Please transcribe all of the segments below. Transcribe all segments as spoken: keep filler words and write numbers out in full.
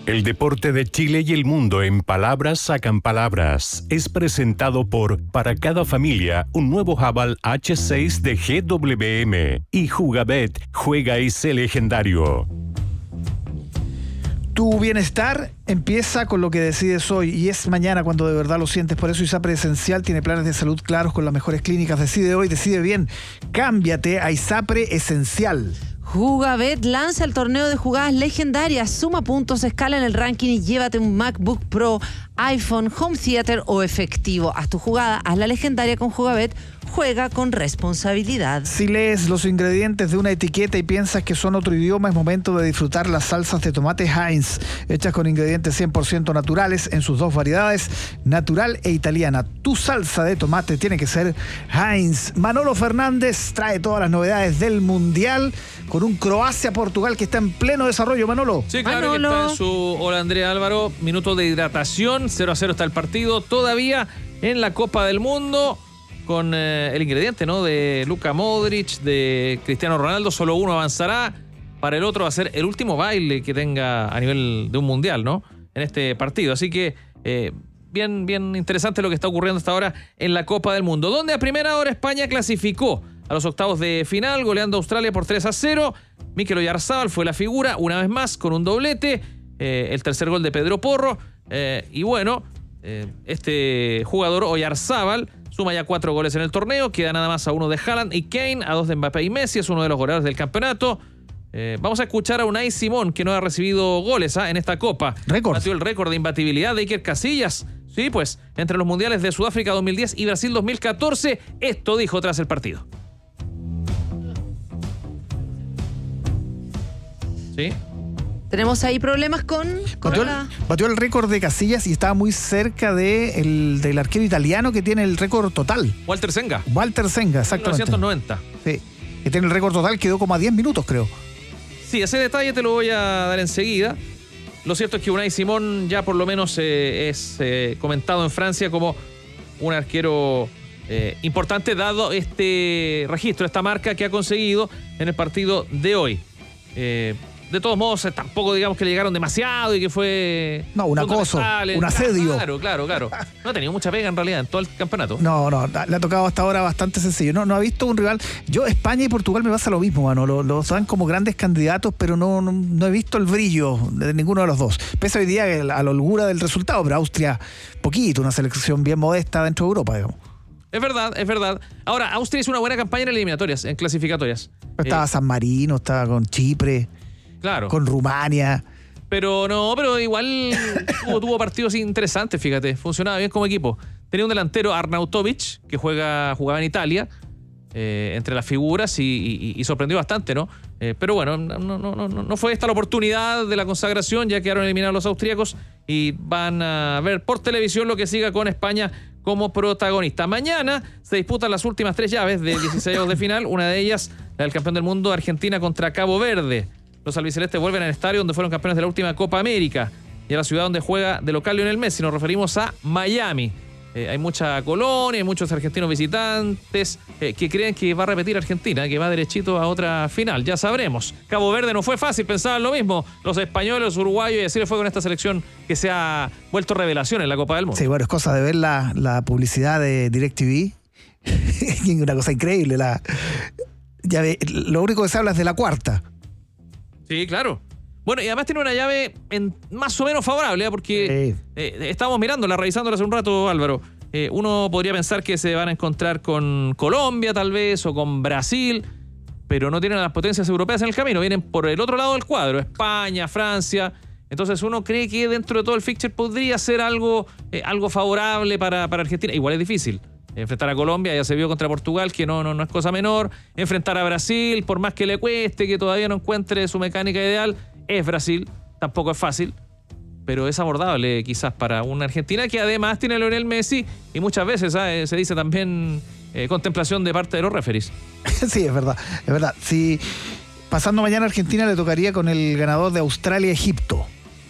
El deporte de Chile y el mundo en palabras sacan palabras. Es presentado por Para cada familia, un nuevo Haval hache seis de G W M. Y Jugabet, juega y sé legendario. Tu bienestar empieza con lo que decides hoy y es mañana cuando de verdad lo sientes. Por eso ISAPRE Esencial tiene planes de salud claros con las mejores clínicas. Decide hoy, decide bien. Cámbiate a ISAPRE Esencial. Jugabet lanza el torneo de jugadas legendarias. Suma puntos, escala en el ranking y llévate un MacBook Pro, iPhone, Home Theater o efectivo. Haz tu jugada, haz la legendaria con Jugabet. Juega con responsabilidad. Si lees los ingredientes de una etiqueta y piensas que son otro idioma, es momento de disfrutar las salsas de tomate Heinz, hechas con ingredientes cien por ciento naturales en sus dos variedades, natural e italiana. Tu salsa de tomate tiene que ser Heinz. Manolo Fernández trae todas las novedades del Mundial con un Croacia-Portugal que está en pleno desarrollo. Manolo. Sí, claro, Manolo. que está en su Hola Andrea Álvaro. Minuto de hidratación, cero a cero está el partido. Todavía en la Copa del Mundo, con eh, el ingrediente, ¿no?, de Luka Modric, de Cristiano Ronaldo. Solo uno avanzará. Para el otro va a ser el último baile que tenga a nivel de un mundial, ¿no?, en este partido. Así que eh, bien, bien interesante lo que está ocurriendo hasta ahora en la Copa del Mundo, donde a primera hora España clasificó a los octavos de final, goleando a Australia por tres a cero. Mikel Oyarzabal fue la figura, una vez más, con un doblete. Eh, el tercer gol de Pedro Porro. Eh, y bueno, eh, este jugador Oyarzabal suma ya cuatro goles en el torneo, queda nada más a uno de Haaland y Kane, a dos de Mbappé y Messi, es uno de los goleadores del campeonato. Eh, vamos a escuchar a Unai Simón, que no ha recibido goles ¿ah? en esta Copa. Récord. Batió el récord de imbatibilidad de Iker Casillas. Sí, pues, entre los mundiales de Sudáfrica dos mil diez y Brasil dos mil catorce, esto dijo tras el partido. ¿Sí? Tenemos ahí problemas con... con Batió, la... el, batió el récord de Casillas y estaba muy cerca de el, del arquero italiano que tiene el récord total. Walter Senga. Walter Senga, exactamente. mil novecientos noventa. Sí, que tiene el récord total, quedó como a diez minutos, creo. Sí, ese detalle te lo voy a dar enseguida. Lo cierto es que Unai Simón ya por lo menos eh, es eh, comentado en Francia como un arquero eh, importante, dado este registro, esta marca que ha conseguido en el partido de hoy. Eh, de todos modos, eh, tampoco digamos que le llegaron demasiado y que fue... No, un acoso, un asedio. Claro, claro, claro. No ha tenido mucha pega en realidad en todo el campeonato. No, no, le ha tocado hasta ahora bastante sencillo. No, no ha visto un rival. Yo, España y Portugal me pasa lo mismo, mano. Los, los dan como grandes candidatos, pero no, no, no he visto el brillo de ninguno de los dos. Pese hoy día a la holgura del resultado, pero Austria, poquito, una selección bien modesta dentro de Europa, digamos. Es verdad, es verdad. Ahora, Austria hizo una buena campaña en eliminatorias, en clasificatorias. Estaba Eh, San Marino, estaba con Chipre, claro. con Rumania. Pero no, pero igual tuvo, tuvo partidos interesantes, fíjate. Funcionaba bien como equipo. Tenía un delantero, Arnautovic, que juega, jugaba en Italia, eh, entre las figuras y, y, y sorprendió bastante, ¿no? Eh, pero bueno, no, no, no, no fue esta la oportunidad de la consagración, ya quedaron eliminados los austríacos y van a ver por televisión lo que siga con España como protagonista. Mañana se disputan las últimas tres llaves de dieciséis de final, una de ellas la del campeón del mundo, Argentina contra Cabo Verde. Los albicelestes vuelven al estadio donde fueron campeones de la última Copa América y a la ciudad donde juega de local Lionel Messi. Nos referimos a Miami. Eh, hay mucha colonia, hay muchos argentinos visitantes eh, que creen que va a repetir Argentina, que va derechito a otra final. Ya sabremos. Cabo Verde no fue fácil, pensaban lo mismo. Los españoles, los uruguayos, y así le fue con esta selección que se ha vuelto revelación en la Copa del Mundo. Sí, bueno, es cosa de ver la, la publicidad de DirecTV. Una cosa increíble. La, ya ve, lo único que se habla es de la cuarta. Sí, claro. Bueno, y además tiene una llave en más o menos favorable, ¿eh? porque Sí. eh, estábamos mirándola, revisándola hace un rato, Álvaro. Eh, uno podría pensar que se van a encontrar con Colombia, tal vez, o con Brasil, pero no tienen a las potencias europeas en el camino. Vienen por el otro lado del cuadro, España, Francia. Entonces uno cree que dentro de todo el fixture podría ser algo, eh, algo favorable para, para Argentina. Igual es difícil. Enfrentar a Colombia, ya se vio contra Portugal, que no, no, no es cosa menor. Enfrentar a Brasil, por más que le cueste, que todavía no encuentre su mecánica ideal, es Brasil, tampoco es fácil, pero es abordable quizás para una Argentina que además tiene a Lionel Messi y muchas veces ¿sabes? Se dice también eh, contemplación de parte de los referees. Sí, es verdad, es verdad. Si pasando mañana a Argentina le tocaría con el ganador de Australia-Egipto.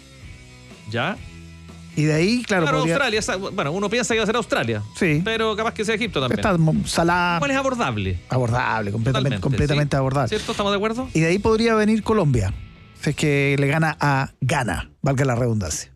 ¿Ya? Y de ahí, claro, Claro, podría... Australia, bueno, uno piensa que va a ser Australia, Sí. pero capaz que sea Egipto también. Está Salah... ¿Cuál es abordable? Abordable, completamente, Totalmente, completamente ¿sí? abordable. ¿Cierto? ¿Estamos de acuerdo? Y de ahí podría venir Colombia. Si es que le gana a Ghana, valga la redundancia.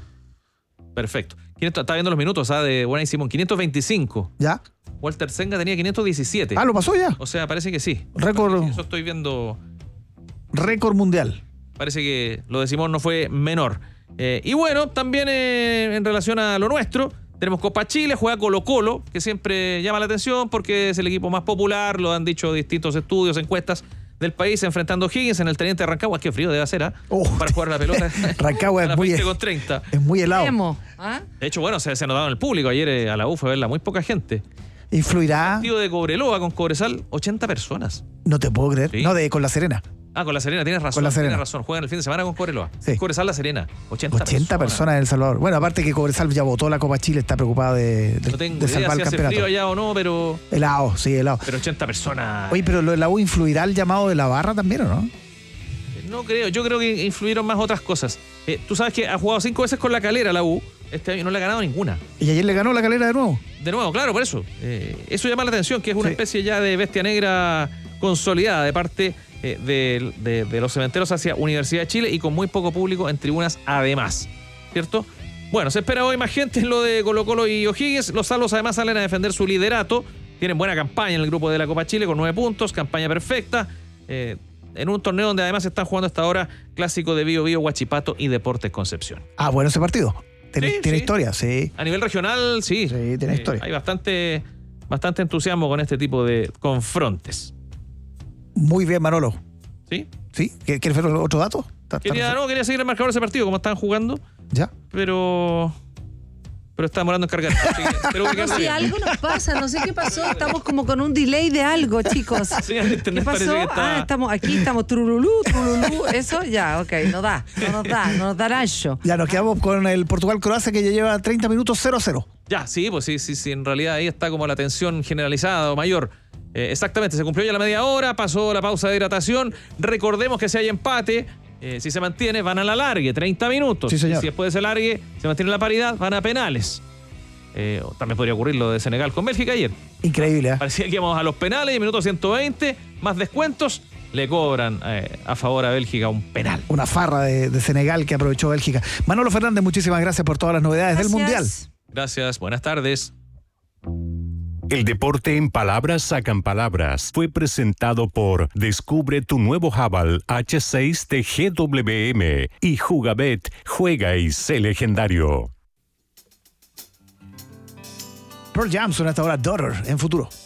Perfecto. quinientos, está viendo los minutos ¿ah? de Buena y Simón. quinientos veinticinco. ¿Ya? Walter Senga tenía quinientos diecisiete. Ah, ¿lo pasó ya? O sea, parece que sí. Récord. Eso estoy viendo. Récord mundial. Parece que lo de Simón no fue menor. Eh, y bueno, también eh, en relación a lo nuestro, tenemos Copa Chile, juega Colo-Colo, que siempre llama la atención porque es el equipo más popular, lo han dicho distintos estudios, encuestas del país, enfrentando a Higgins en el Teniente Rancagua. Qué frío debe hacer, ¿eh? Oh, para jugar la pelota. Rancagua es muy, con treinta. es muy helado. Emo, ¿ah? De hecho, bueno, se, se ha notado en el público. Ayer eh, a la U fue a verla muy poca gente. ¿Influirá? Partido de Cobreloa con Cobresal, ochenta personas. No te puedo creer. Sí. No, de con La Serena. Ah, con La Serena, tienes razón. Con La Serena. Tienes razón. Juegan el fin de semana con Cobreloa. Sí. Cobresal, La Serena. ochenta, ochenta personas en El Salvador. Bueno, aparte que Cobresal ya votó la Copa Chile, está preocupado de, de, No tengo de idea salvar si el hace campeonato. frío allá o no, pero, Helado, sí, helado. pero ochenta personas. Oye, pero lo de la U influirá el llamado de la barra también, ¿o no? No creo, yo creo que influyeron más otras cosas. Eh, tú sabes que ha jugado cinco veces con la Calera la U. Este año no le ha ganado ninguna. Y ayer le ganó la Calera de nuevo. De nuevo, claro, por eso. Eh, eso llama la atención, que es una Sí. especie ya de bestia negra consolidada de parte eh, de, de- de los cementeros hacia Universidad de Chile y con muy poco público en tribunas además. ¿Cierto? Bueno, se espera hoy más gente en lo de Colo-Colo y O'Higgins. Los salvos además salen a defender su liderato. Tienen buena campaña en el grupo de la Copa Chile con nueve puntos, campaña perfecta. Eh, en un torneo donde además están jugando hasta ahora clásico de Bío Bío, Huachipato y Deportes Concepción. Ah, bueno, ese partido. Tiene, Sí, tiene sí. historia, sí. A nivel regional, sí. Sí, tiene historia. Hay bastante, bastante entusiasmo con este tipo de confrontes. Muy bien, Manolo. ¿Sí? ¿Sí? ¿Quieres ver otro dato? ¿Está- está Quería, perfecto? no, quería seguir el marcador de ese partido, como estaban jugando, ¿Ya? pero. Pero está demorando en cargar. Así que espero que No, quede si bien. algo nos pasa, no sé qué pasó, estamos como con un delay de algo, chicos. Señal de ¿Qué internet parece pasó? que está. Ah, estamos aquí, estamos trululú, trululú, eso ya, ok, no da, no nos da, no nos da ancho. Ya nos quedamos con el Portugal-Croacia que ya lleva treinta minutos cero a cero. Ya, sí, pues sí, sí, sí. En realidad ahí está como la tensión generalizada o mayor. Eh, exactamente, se cumplió ya la media hora, pasó la pausa de hidratación. Recordemos que si hay empate, eh, si se mantiene, van a la largue, treinta minutos. Sí, señor. Y si después de ese largue se mantiene la paridad, van a penales. Eh, también podría ocurrir lo de Senegal con Bélgica ayer. Increíble, ¿eh? Parecía que íbamos a los penales y en minuto ciento veinte, más descuentos, le cobran eh, a favor a Bélgica un penal. Una farra de, de Senegal que aprovechó Bélgica. Manolo Fernández, muchísimas gracias por todas las novedades del Mundial. Gracias. Gracias, buenas tardes. El deporte en palabras sacan palabras. Fue presentado por Descubre tu nuevo Haval H seis de G W M y Jugabet, juega y sé legendario. Pearl Jam suena hasta ahora Daughter en futuro.